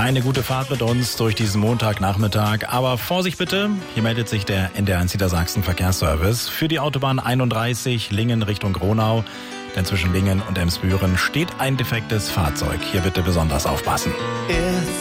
Eine gute Fahrt mit uns durch diesen Montagnachmittag. Aber Vorsicht bitte, hier meldet sich der NDR1 Niedersachsen Verkehrsservice für die Autobahn 31 Lingen Richtung Gronau. Denn zwischen Lingen und Emsbüren steht ein defektes Fahrzeug. Hier bitte besonders aufpassen.